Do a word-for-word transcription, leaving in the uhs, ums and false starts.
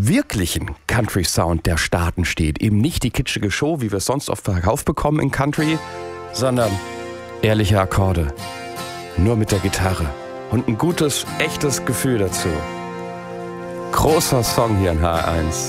wirklichen Country-Sound der Staaten steht. Eben nicht die kitschige Show, wie wir es sonst oft verkauft bekommen in Country, sondern ehrliche Akkorde. Nur mit der Gitarre. Und ein gutes, echtes Gefühl dazu. Großer Song hier in H eins.